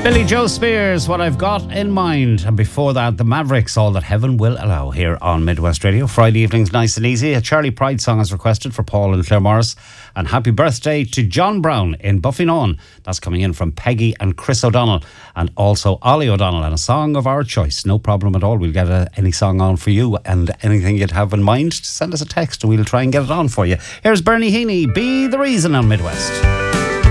Billy Joe Spears, What I've Got in Mind. And before that, the Mavericks, All That Heaven Will Allow, here on Midwest Radio. Friday evenings, nice and easy. A Charlie Pride song is requested for Paul and Claire Morris. And happy birthday to John Brown in Buffynawn. That's coming in from Peggy and Chris O'Donnell. And also Ollie O'Donnell. And a song of our choice. No problem at all. We'll get any song on for you. And anything you'd have in mind, send us a text and we'll try and get it on for you. Here's Bernie Heaney, Be the Reason on Midwest.